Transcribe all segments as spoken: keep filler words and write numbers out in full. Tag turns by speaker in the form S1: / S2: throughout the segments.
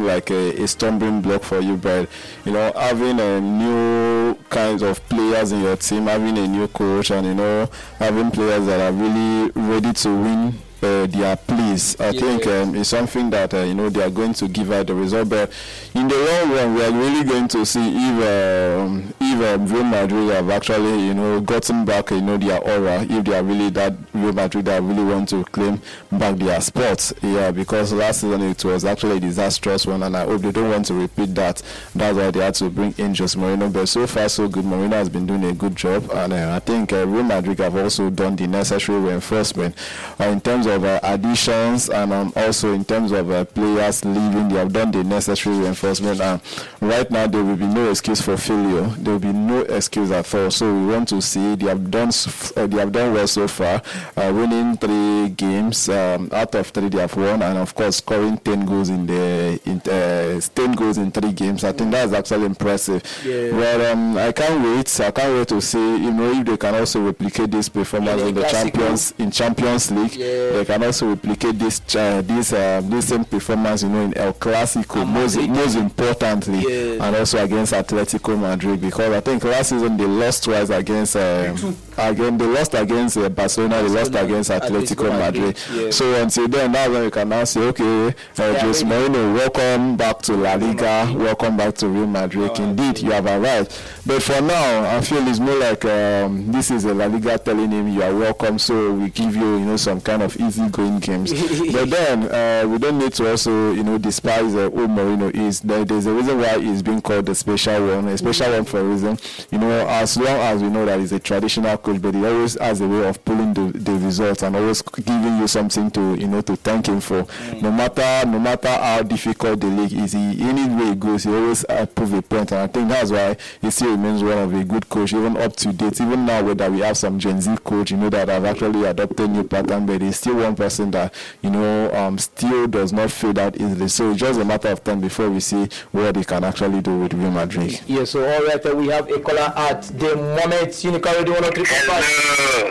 S1: like a, a stumbling block for you. But you know, having a new kinds of players in your team, having a new coach, and you know, having players that are really ready to win Uh, their place, I yeah. think um, is something that uh, you know they are going to give out the result. But in the long run, we are really going to see if um, if um, Real Madrid have actually you know gotten back you know their aura, if they are really that Real Madrid that really want to claim back their spots. Yeah, because last season it was actually a disastrous one, and I hope they don't want to repeat that. That's why they had to bring in Jose Mourinho. But so far so good. Mourinho has been doing a good job, and uh, I think uh, Real Madrid have also done the necessary reinforcement uh, in terms of uh, additions, and um, also in terms of uh, players leaving. They have done the necessary reinforcement, and right now there will be no excuse for failure. There will be no excuse at all. So we want to see they have done uh, they have done well so far, uh, winning three games um, out of three they have won, and of course scoring ten goals in the in uh, ten goals in three games. I think that is actually impressive. Yeah. But um, I can't wait. I can't wait to see you know if they can also replicate this performance in the Champions in Champions League. Yeah. They can also replicate this uh, this uh, this same performance, you know, in El Clasico, most, most importantly, yeah. and also against Atletico Madrid, because I think last season they lost twice against uh, again they lost against uh, Barcelona, they lost against Atletico, Atletico Madrid. Yeah. So until then, now when you can now say, okay, uh, Jose Mourinho, welcome back to La Liga, welcome back to Real Madrid. Oh, indeed, you have arrived. But for now, I feel it's more like um, this is a La Liga telling him you are welcome, so we give you, you know, some kind of easy-going games. But then uh, we don't need to also, you know, despise uh, who Mourinho is. There, there's a reason why he's being called the special one, a special one for a reason. You know, as long as we know that he's a traditional coach, but he always has a way of pulling the, the results and always giving you something to, you know, to thank him for. Mm. No matter, no matter how difficult the league is, he, any way it goes, he always uh, prove a point. And I think that's why he still remains one of a good coach, even up to date. Even now, whether we have some Gen Z coach, you know, that have actually adopted new pattern, but he's still one person that, you know, um, still does not fade out easily. So it's just a matter of time before we see what he can actually do with Real Madrid.
S2: Yeah, so all right, uh, we have a caller at the moment. Unicorn Radio one oh three point five.
S3: Hello,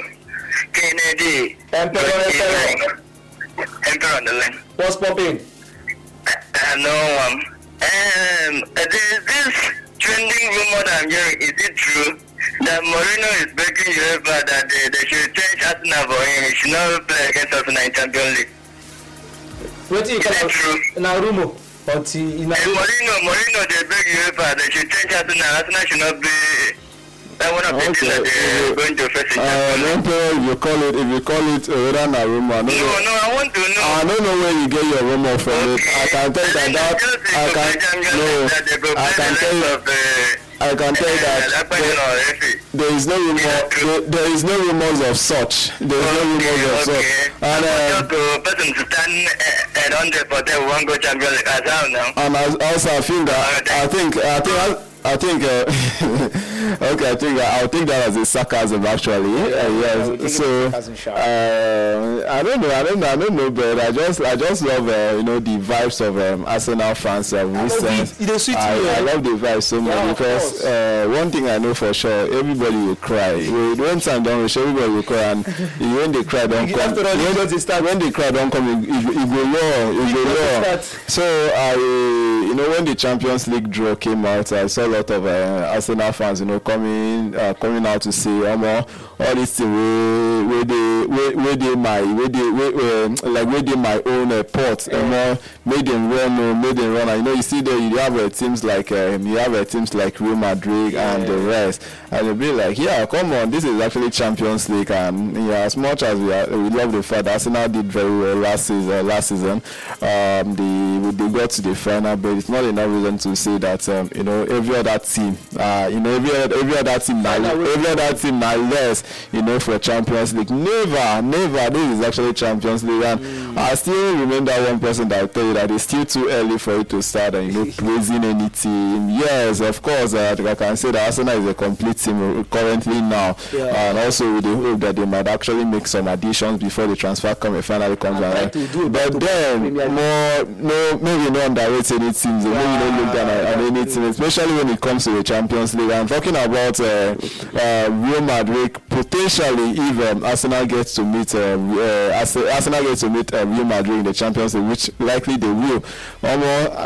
S3: Kennedy.
S2: Emperor, Emperor.
S3: Emperor on the line.
S2: What's popping?
S3: Hello, um, um, there's this trending rumor that I'm hearing. Is it true that Mourinho is begging UEFA that they, they should change Arsenal for him? He should not play against Arsenal in Champions League.
S2: What do you call it? Na rumor. But
S3: Mourinho, Mourinho, they beg UEFA they should change Arsenal. Arsenal should not be. That one of the things that they're going to face in Champions
S1: League. If you call it, if you call it uh, a rumor, no,
S3: no, no, I want to know.
S1: I don't know where you get your rumor from. Okay. It. I can tell that that I can no, I can tell you. I can tell you that there, there is no rumor. There, there is no rumors of such. There is okay, no rumors of
S3: okay.
S1: such. And
S3: uh, to person to stand and on the for the one go Champions League as well now.
S1: And also I feel that I think I think. I think, uh, okay, I think uh, I'll take that as a sarcasm actually. Yeah, uh, yes. So uh, I don't know, I don't know, I don't know, but I just, I just love, uh, you know, the vibes of um, Arsenal fans. Uh, recent. I, I love the vibes so much yeah, because uh, one thing I know for sure, everybody will cry. When time don't reach, everybody will cry, and when they cry, don't come. When they start, when they cry, don't come. It, it, it go low, it go low. So I, you know, when the Champions League draw came out, I saw a lot of uh, Arsenal fans, you know, coming uh, coming out to say, um, all this thing where they where, where they my where they where, uh, like where they my own uh, port, um, uh, made them run, uh, made them run. You know, you see there you have uh, teams like um, you have uh, teams like Real Madrid yeah. and the rest, and they'll be like, yeah, come on, this is actually Champions League, and yeah, as much as we are, we love the fact that Arsenal did very well last season, uh, last season, um, they they got to the final, but it's not enough reason to say that um, you know every other team, uh, you know every every other team, now, every other team now less, you know, for Champions League. Never, never. This is actually Champions League, and mm. I still remember one person that I tell you that it's still too early for it to start, and you know, praising any team. Yes, of course, uh, I can say that Arsenal is a complete team currently now, yeah. and also with the hope that they might actually make some additions before the transfer come finally comes around. But then, more, no, maybe not underrate any teams. Maybe yeah. don't look down at any team, especially when it comes to the Champions League. I'm talking about uh, uh, Real Madrid. Potentially, if um, Arsenal gets to meet um, uh, Arsenal gets to meet uh, Real Madrid in the Champions League, which likely they will. Um,